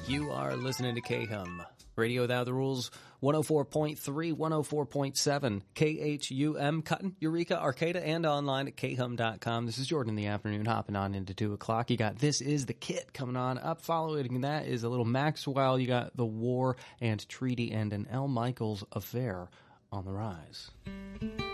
You are listening to KHUM, Radio Without the Rules, 104.3, 104.7, KHUM, Cutton, Eureka, Arcata, and online at khum.com. This is Jordan in the afternoon, hopping on into 2 o'clock. You got This Is the Kit coming on up. Following that is a little Maxwell. You got The War and Treaty and an L. Michaels Affair on the rise.